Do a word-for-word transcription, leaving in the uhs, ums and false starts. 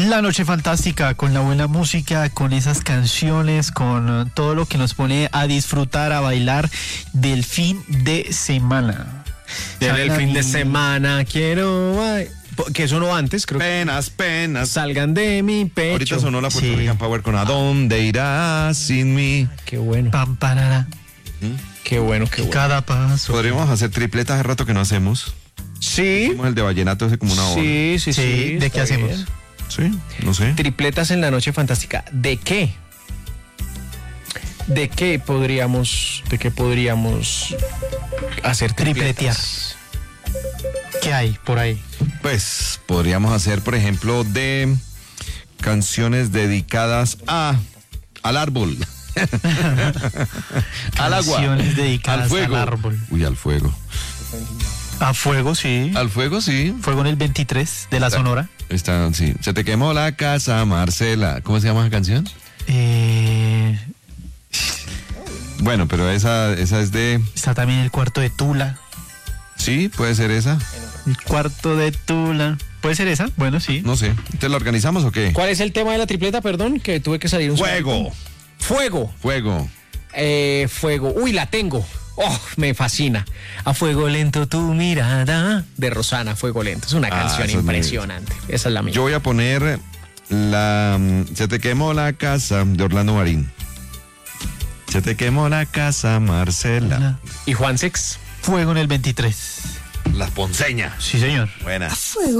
La noche fantástica, con la buena música, con esas canciones, con todo lo que nos pone a disfrutar, a bailar del fin de semana. En el fin de semana quiero... Ay, que sonó antes, creo que... Penas, penas. Salgan de mi pecho. Ahorita sonó la Puerto Sí. Rican Power con ¿A dónde irás sin mí? Qué bueno, Pam, parara, qué bueno, qué bueno. cada paso. Podríamos hacer tripletas, hace rato que no hacemos. Sí, Hicimos el de vallenato hace como una hora. sí, sí, sí. Sí, ¿de está qué hacemos? bien. Sí, no sé. Tripletas en la noche fantástica. ¿De qué? ¿De qué podríamos, de qué podríamos hacer Tripletear. tripletas? ¿Qué hay por ahí? Pues podríamos hacer, por ejemplo, de canciones dedicadas a al árbol. Al agua. Canciones dedicadas al fuego. al árbol. Uy, al fuego. A fuego, sí. Al fuego, sí. Fuego en el veintitrés de la Sonora. Está, sí. Se te quemó la casa, Marcela. ¿Cómo se llama la canción? Eh, Bueno, pero esa, esa es de... está también el cuarto de Tula. Sí, puede ser esa. El cuarto de Tula. ¿Puede ser esa? Bueno, sí. No sé. ¿Te lo organizamos o qué? ¿Cuál es el tema de la tripleta, perdón? Que tuve que salir un Fuego. segundo. Fuego. Fuego. Eh, fuego. Uy, la tengo. Oh, me fascina. A fuego lento tu mirada. De Rosana, Fuego Lento. Es una Ah, canción esa es muy- impresionante. Esa es la mía. Yo voy a poner la... mm, Se te quemó la casa de Orlando Marín. Se te quemó la casa, Marcela. ¿Y Juan Sex? Fuego en el veintitrés. Las ponceñas. Sí, señor. Buena.